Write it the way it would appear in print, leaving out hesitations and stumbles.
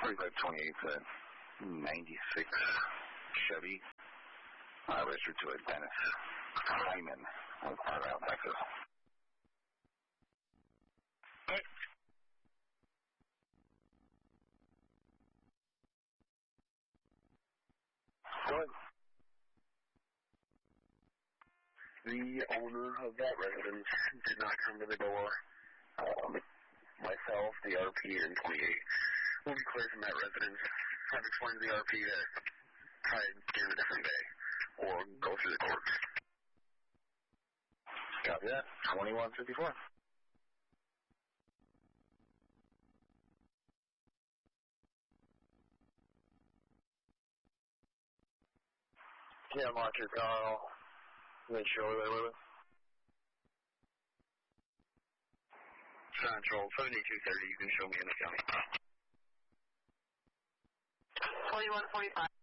4528 96 Chevy, registered to a Dennis Hyman of Argyle, Texas. Right. Go ahead. The owner of that residence did not come to the door. Myself, the RP, and 28 will be cleared from that residence. I've explained to the RP that I'd get a different day or go through the courts. Copy that. 2154. Yeah, mark your car. I'll make sure they're with us. Central 7230, you can show me in the county. 4145.